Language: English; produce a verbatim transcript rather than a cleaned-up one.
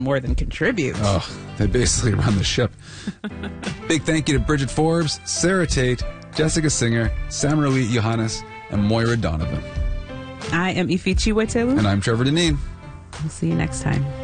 more than contribute. Oh, they basically run the ship. Big thank you to Bridget Forbes, Sarah Tate, Jessica Singer, Samaroui Johannes, and Moira Donovan. I am Ifichi Wetelu. And I'm Trevor Deneen. We'll see you next time.